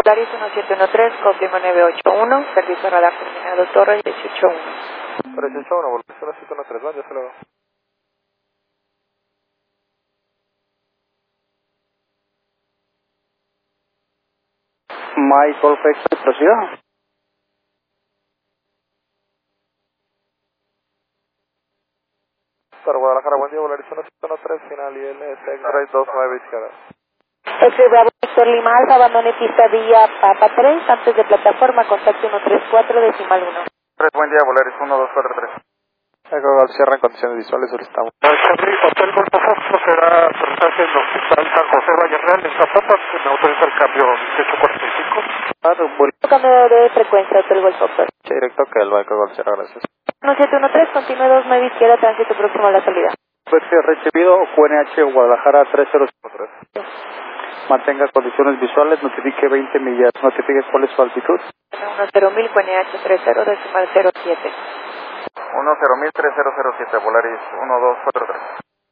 Volaris 1713, confirma 981, servicio radar terminado Torre 181. Torre 181, Volaris 1713, vaya, se lo... Michael Fexter, prosiga. Para Guadalajara, buen día, Volaris 1713, final IL, X-Ray 29 izquierda. X-Ray Bravo Víctor Lima Alfa, abandone pista vía Papa 3, antes de plataforma, contacto 134, decimal 1. 3, buen día, Volaris 1243. Eco cierra en condiciones visuales, ahora estamos. Hotel Golfo Foxtrot será presente en el Hospital San José Valle Real en Zapopan, que me autoriza el cambio 1845. Cambio de frecuencia, Hotel Golfo Foxtrot. Sí, directo que el Eco Golf Sierra, gracias. 1713, continúe 29 izquierda, tránsito próximo a la salida. Recibido, QNH Guadalajara 3053. Mantenga condiciones visuales, notifique 20 millas, notifique cuál es su altitud. 10.000, QNH 30, decimal 07. 10.000, 3007, Volaris 1243.